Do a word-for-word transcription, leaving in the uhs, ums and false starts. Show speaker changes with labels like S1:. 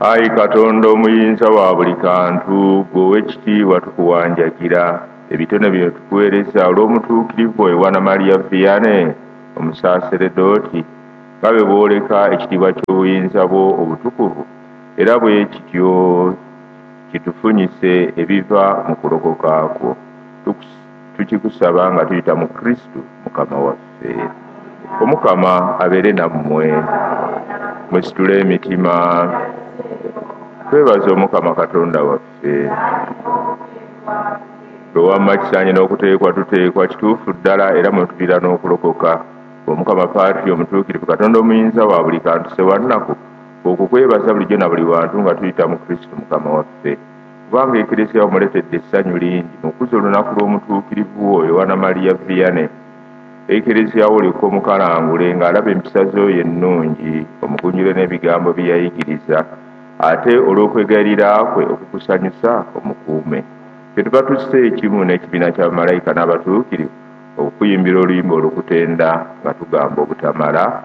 S1: Ayi Katonda omuyinza wa buli kantu, gwe ekitiibwa tukuwanjagira ebitone bino tukuweereza olw'omutuukirivu oyo Yowaana Maria Vianney omusaaseredooti nga bwe booleka ekitiibwa ky'obuyinza bwo obutukuvu, era bwe kityo kitufunyise ebiva mu kulokoka kwo. Tukikusaba nga tuyita mu Kristo Mukama waffe. Omukama abeere nammwe, musitule emitima. Twebaze Omukama Katonda waffe. Lwe wamma kisaanye n'okuteekwa tuteekwa kituufu ddala era mwe tuviira n'okulokoka. Omukama Paatri omutuukirivu Katonda omuyinza wa buli kantu ssewannaku, okukwebaza bulijjo na buli wantu nga tuyita mu Kristo Mukama waffe. Kubanga Eklesiya omuletedde essanyu lingi mu kuza olunaku lw'omutuukirivu oyo Yowaana Maria Vianney. Eklesiya wo olyoke omukalangule ng'alaba empisa z'oyo ennungi, omugunjule n'ebigambo bye yayigiriza, ate olw'okwegayirira kwe okukusanyusa omukuume. Ffe tuba tusse ekimu n'ekibiina kya bamalayika n'abatuukirivu okukuyimbira oluyimba olw'okutenda nga tugamba obutamala.